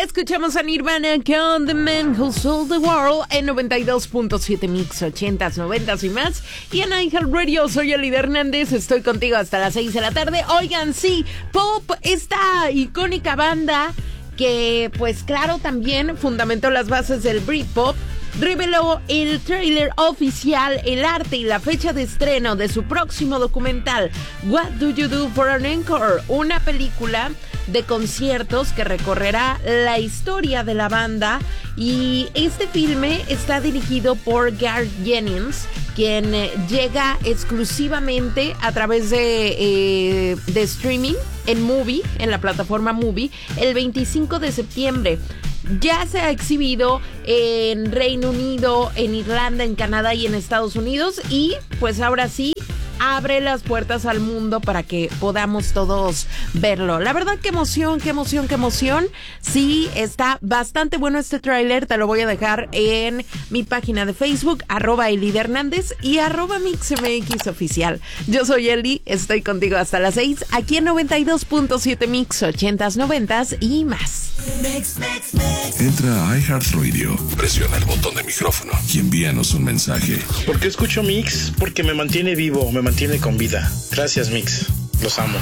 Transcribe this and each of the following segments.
Escuchamos a Nirvana con The Man Who Sold the World en 92.7 Mix, 80s, 90s y más. Y en iHeartRadio, soy Eli Hernández, estoy contigo hasta las 6 de la tarde. Oigan, sí, Pop, esta icónica banda que, pues claro, también fundamentó las bases del Britpop, reveló el tráiler oficial, el arte y la fecha de estreno de su próximo documental, What Do You Do for an Encore? Una película de conciertos que recorrerá la historia de la banda, y este filme está dirigido por Garth Jennings, quien llega exclusivamente a través de streaming en Movie, en la plataforma Movie, el 25 de septiembre. Ya se ha exhibido en Reino Unido, en Irlanda, en Canadá y en Estados Unidos, y pues ahora sí abre las puertas al mundo para que podamos todos verlo. La verdad, qué emoción, qué emoción, qué emoción. Sí, está bastante bueno este tráiler. Te lo voy a dejar en mi página de Facebook, @Eli Hernández y @MixMX oficial. Yo soy Eli, estoy contigo hasta las 6, aquí en 92.7 Mix, 80s, 90s y más. Entra a iHeartRadio, presiona el botón de micrófono y envíanos un mensaje. ¿Por qué escucho Mix? Porque me mantiene vivo, me mantiene con vida. Gracias, Mix. Los amo.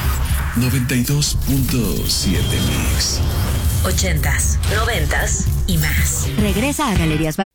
92.7 Mix. 80s, 90s y más. Regresa a Galerías